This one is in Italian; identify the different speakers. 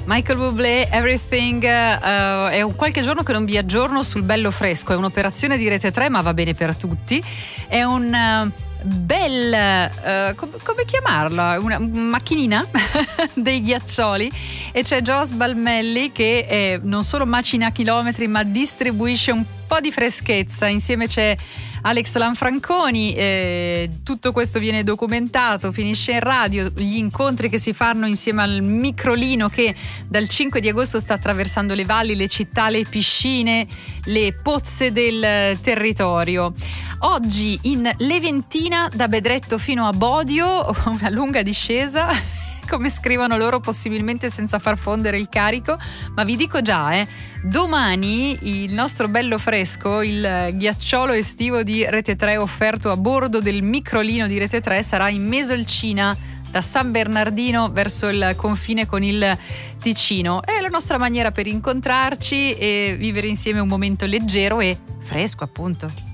Speaker 1: Michael Bublé, Everything. È un qualche giorno che non vi aggiorno sul bello fresco, è un'operazione di Rete 3 ma va bene per tutti. È un come chiamarla? Una macchinina dei ghiaccioli, e c'è Joss Balmelli che non solo macina chilometri ma distribuisce un po' di freschezza. Insieme c'è Alex Lanfranconi, tutto questo viene documentato, finisce in radio, gli incontri che si fanno insieme al microlino che dal 5 di agosto sta attraversando le valli, le città, le piscine, le pozze del territorio. Oggi in Leventina, da Bedretto fino a Bodio, una lunga discesa, come scrivono loro, possibilmente senza far fondere il carico, ma vi dico già, domani il nostro bello fresco, il ghiacciolo estivo di Rete 3 offerto a bordo del microlino di Rete 3, sarà in Mesolcina, da San Bernardino verso il confine con il Ticino. È la nostra maniera per incontrarci e vivere insieme un momento leggero e fresco, appunto.